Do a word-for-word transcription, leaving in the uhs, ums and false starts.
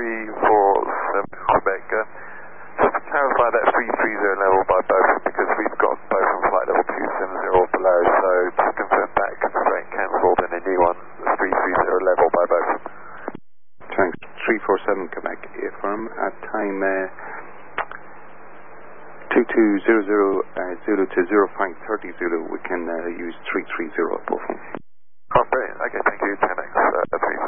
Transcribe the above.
three four seven Quebec. Uh, just to clarify that three three zero level by Beaufort, because we've got Beaufort flight level two seven zero below, so just confirm that constraint cancelled and a new one, three three zero level by Beaufort. Thanks. three four seven Quebec, affirm at time uh, two two zero zero uh, Zulu to zero five thirty Zulu, we can uh, use three three zero at Beaufort. Oh, brilliant. Okay, thank you.